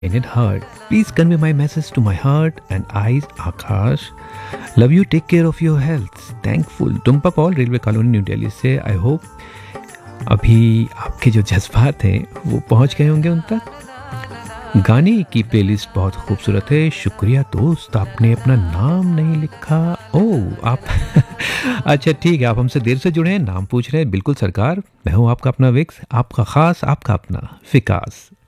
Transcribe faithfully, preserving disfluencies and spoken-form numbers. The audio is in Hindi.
in it heart. Please convey my message to my heart and eyes, Akash. Love you, take care of your health. Thankful. Tumpa Paul, railway colony, new Delhi से. आई होप अभी आपके जो जज्बात हैं वो पहुंच गए होंगे उन तक. गाने की प्लेलिस्ट बहुत खूबसूरत है. शुक्रिया दोस्त, आपने अपना नाम नहीं लिखा. ओह आप अच्छा ठीक है, आप हमसे देर से जुड़े हैं, नाम पूछ रहे हैं. बिल्कुल सरकार, मैं हूँ आपका अपना विक्स, आपका खास, आपका अपना विकास.